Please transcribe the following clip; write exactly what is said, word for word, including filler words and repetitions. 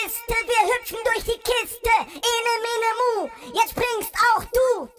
Liste, wir hüpfen durch die Kiste. Ene, mene, mu, jetzt springst auch du.